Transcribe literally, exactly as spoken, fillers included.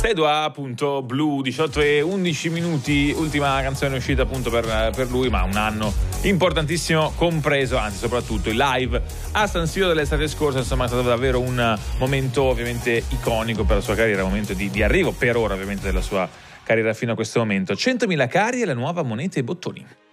Sedua, appunto, Blue, diciotto e undici minuti, ultima canzone uscita appunto per, per lui, ma un anno importantissimo compreso, anzi soprattutto il live a San Siro dell'estate scorsa, insomma è stato davvero un momento ovviamente iconico per la sua carriera, un momento di, di arrivo per ora ovviamente della sua carriera fino a questo momento. centomila cari e la nuova moneta e bottoni.